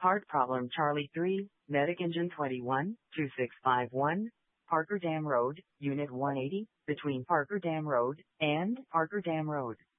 Hard problem Charlie 3, Medic Engine 21, 2651, Parker Dam Road, Unit 180, between Parker Dam Road and Parker Dam Road.